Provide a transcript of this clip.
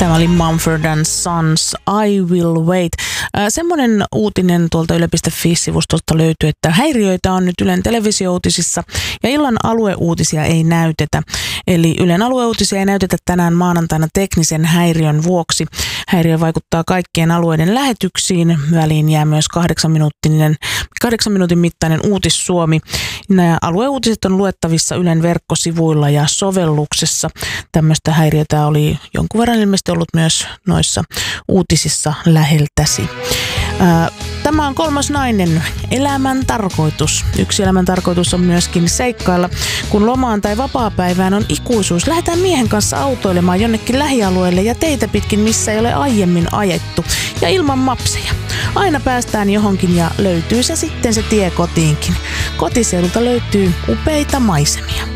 Tämä oli Mumford & Sons, I Will Wait. Semmoinen uutinen tuolta yle.fi-sivustolta löytyy, että häiriöitä on nyt Ylen televisiouutisissa ja illan alueuutisia ei näytetä. Eli Ylen alueuutisia ei näytetä tänään maanantaina teknisen häiriön vuoksi. Häiriö vaikuttaa kaikkien alueiden lähetyksiin. Väliin jää myös 8 minuutin mittainen Uutissuomi. Nämä alueuutiset on luettavissa Ylen verkkosivuilla ja sovelluksessa. Tämmöistä häiriötä oli jonkun verran ilmeisesti ollut myös noissa uutisissa läheltäsi. Tämä on Kolmas nainen, elämän tarkoitus. Yksi elämän tarkoitus on myöskin seikkailla. Kun lomaan tai vapaapäivään on ikuisuus, lähdetään miehen kanssa autoilemaan jonnekin lähialueelle ja teitä pitkin, missä ei ole aiemmin ajettu. Ja ilman mapseja. Aina päästään johonkin ja löytyy se sitten se tie kotiinkin. Kotiseudulta löytyy upeita maisemia.